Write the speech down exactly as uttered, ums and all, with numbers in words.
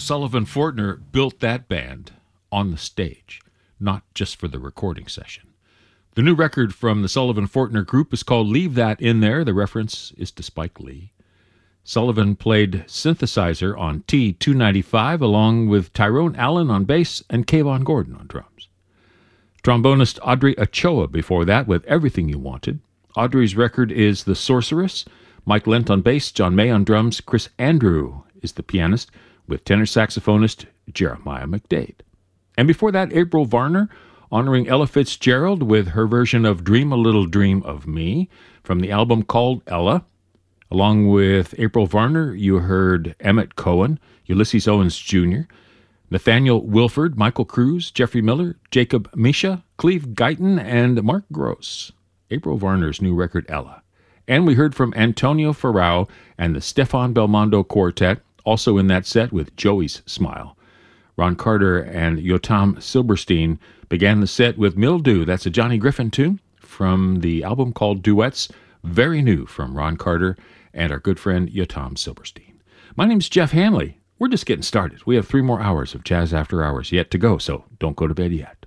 Sullivan Fortner built that band on the stage, not just for the recording session. The new record from the Sullivan Fortner Group is called Leave That In There. The reference is to Spike Lee. Sullivan played synthesizer on T two ninety-five along with Tyrone Allen on bass and Kayvon Gordon on drums. Trombonist Audrey Ochoa before that with Everything You Wanted. Audrey's record is The Sorceress. Mike Lent on bass, John May on drums, Chris Andrew is the pianist with tenor saxophonist Jeremiah McDade. And before that, April Varner honoring Ella Fitzgerald with her version of Dream a Little Dream of Me from the album called Ella. Along with April Varner, you heard Emmett Cohen, Ulysses Owens Junior, Nathaniel Wilford, Michael Cruz, Jeffrey Miller, Jacob Misha, Cleve Guyton, and Mark Gross. April Varner's new record, Ella. And we heard from Antonio Ferrao and the Stefan Belmondo Quartet, also in that set with Joey's Smile. Ron Carter and Yotam Silberstein began the set with Mildew. That's a Johnny Griffin tune from the album called Duets, very new from Ron Carter and our good friend Yotam Silberstein. My name's Jeff Hanley. We're just getting started. We have three more hours of Jazz After Hours yet to go, so don't go to bed yet.